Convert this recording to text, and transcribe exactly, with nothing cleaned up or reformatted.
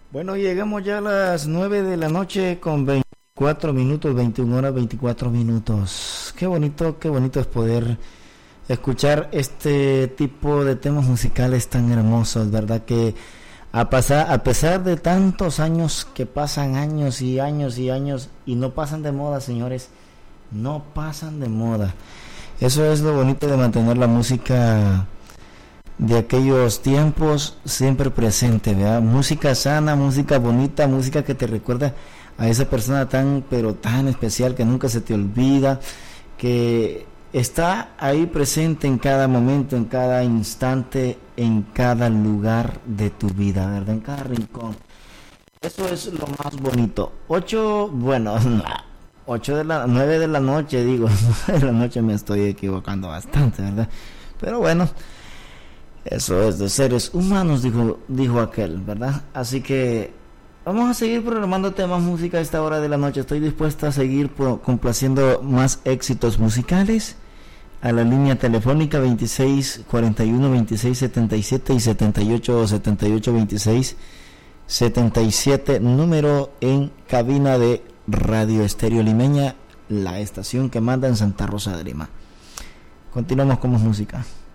Bueno, llegamos ya a las nueve de la noche con veinticuatro minutos, veintiuna horas veinticuatro minutos. Qué bonito, qué bonito es poder escuchar este tipo de temas musicales tan hermosos, ¿verdad? Que a, pasar, a pesar de tantos años, que pasan años y años y años y no pasan de moda, señores, no pasan de moda. Eso es lo bonito de mantener la música de aquellos tiempos siempre presente, ¿verdad? Música sana, música bonita, música que te recuerda a esa persona tan, pero tan especial, que nunca se te olvida, que está ahí presente en cada momento, en cada instante, en cada lugar de tu vida, ¿verdad? En cada rincón. Eso es lo más bonito. Ocho, bueno, ocho de la, nueve de la noche, digo, nueve de la noche me estoy equivocando bastante, ¿verdad? Pero bueno, eso es de seres humanos, dijo, dijo aquel, ¿verdad? Así que vamos a seguir programando temas música a esta hora de la noche. Estoy dispuesta a seguir pro, complaciendo más éxitos musicales a la línea telefónica veintiséis cuarenta y uno, veintiséis setenta y siete y setenta y ocho setenta y ocho veintiséis setenta y siete, número en cabina de Radio Estéreo Limeña, la estación que manda en Santa Rosa de Lima. Continuamos con más música.